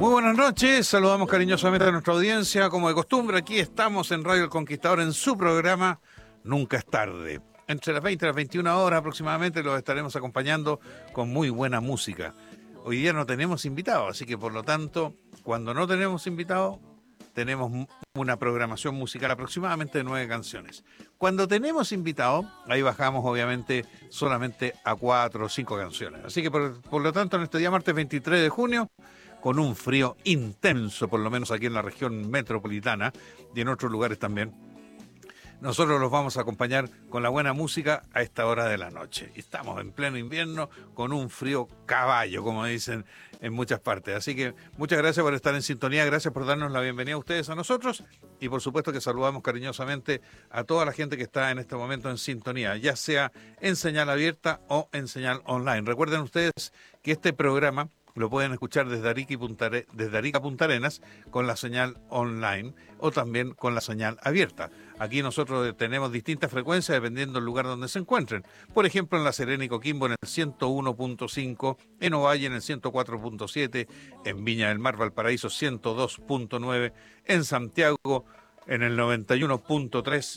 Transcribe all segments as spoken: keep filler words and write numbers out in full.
Muy buenas noches, saludamos cariñosamente a nuestra audiencia. Como de costumbre, aquí estamos en Radio El Conquistador en su programa Nunca es tarde. Entre las veinte y las veintiuna horas aproximadamente los estaremos acompañando con muy buena música. Hoy día no tenemos invitados, así que por lo tanto, cuando no tenemos invitados, tenemos una programación musical aproximadamente de nueve canciones. Cuando tenemos invitados, ahí bajamos obviamente solamente a cuatro o cinco canciones. Así que por, por lo tanto, en este día martes veintitrés de junio, con un frío intenso, por lo menos aquí en la región metropolitana y en otros lugares también, nosotros los vamos a acompañar con la buena música a esta hora de la noche. Estamos en pleno invierno con un frío caballo, como dicen en muchas partes. Así que muchas gracias por estar en sintonía, gracias por darnos la bienvenida a ustedes, a nosotros, y por supuesto que saludamos cariñosamente a toda la gente que está en este momento en sintonía, ya sea en señal abierta o en señal online. Recuerden ustedes que este programa lo pueden escuchar desde Arica, y Punta, desde Arica a Punta Arenas con la señal online o también con la señal abierta. Aquí nosotros tenemos distintas frecuencias dependiendo del lugar donde se encuentren. Por ejemplo, en La Serena y Coquimbo en el ciento uno punto cinco, en Ovalle en el ciento cuatro punto siete, en Viña del Mar, Valparaíso ciento dos punto nueve, en Santiago en el noventa y uno punto tres,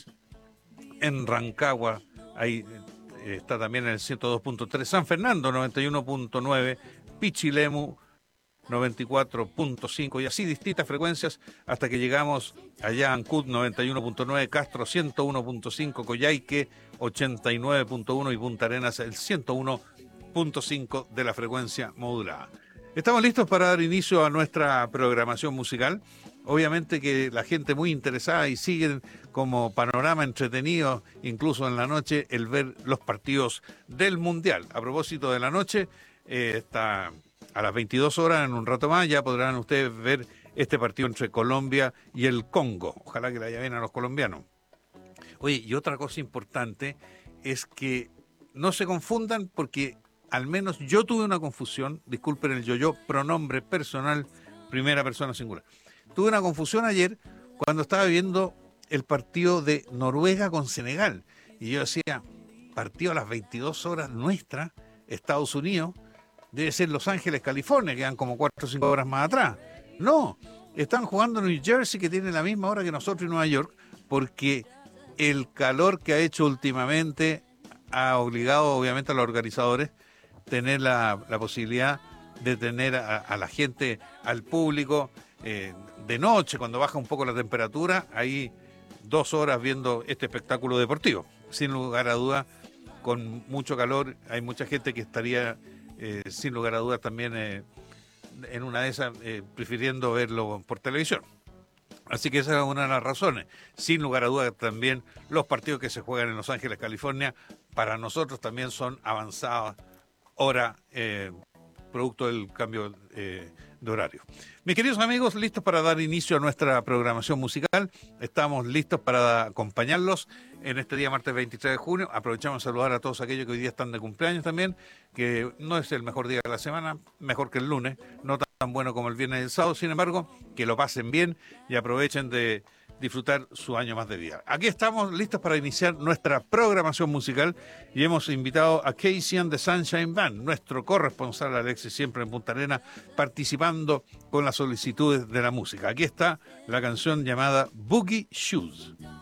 en Rancagua ahí está también en el ciento dos punto tres, San Fernando noventa y uno punto nueve, Pichilemu noventa y cuatro punto cinco y así distintas frecuencias hasta que llegamos allá a Ancud noventa y uno punto nueve, Castro ciento uno punto cinco, Coyhaique ochenta y nueve punto uno y Punta Arenas el ciento uno punto cinco de la frecuencia modulada. Estamos listos para dar inicio a nuestra programación musical. Obviamente que la gente muy interesada y siguen como panorama entretenido, incluso en la noche, el ver los partidos del Mundial. A propósito de la noche, eh, está a las veintidós horas, en un rato más, ya podrán ustedes ver este partido entre Colombia y el Congo. Ojalá que le vaya bien a los colombianos. Oye, y otra cosa importante es que no se confundan porque al menos yo tuve una confusión, disculpen el yo-yo, pronombre personal, primera persona singular. Tuve una confusión ayer cuando estaba viendo el partido de Noruega con Senegal. Y yo decía, partido a las veintidós horas nuestra, Estados Unidos, debe ser Los Ángeles, California, quedan como cuatro o cinco horas más atrás. No, están jugando en New Jersey, que tiene la misma hora que nosotros en Nueva York, porque el calor que ha hecho últimamente ha obligado obviamente a los organizadores a tener la, la posibilidad de tener a, a la gente, al público, eh, de noche, cuando baja un poco la temperatura, ahí dos horas viendo este espectáculo deportivo. Sin lugar a dudas, con mucho calor, hay mucha gente que estaría, eh, sin lugar a dudas, también eh, en una de esas, eh, prefiriendo verlo por televisión. Así que esa es una de las razones. Sin lugar a dudas, también los partidos que se juegan en Los Ángeles, California, para nosotros también son avanzadas horas, eh, producto del cambio eh, de horario. Mis queridos amigos, listos para dar inicio a nuestra programación musical. Estamos listos para acompañarlos en este día martes veintitrés de junio. Aprovechamos a saludar a todos aquellos que hoy día están de cumpleaños también, que no es el mejor día de la semana, mejor que el lunes, no tan bueno como el viernes y el sábado, sin embargo, que lo pasen bien y aprovechen de disfrutar su año más de vida. Aquí estamos listos para iniciar nuestra programación musical y hemos invitado a Casey and the Sunshine Band, nuestro corresponsal Alexis, siempre en Punta Arenas, participando con las solicitudes de la música. Aquí está la canción llamada Boogie Shoes.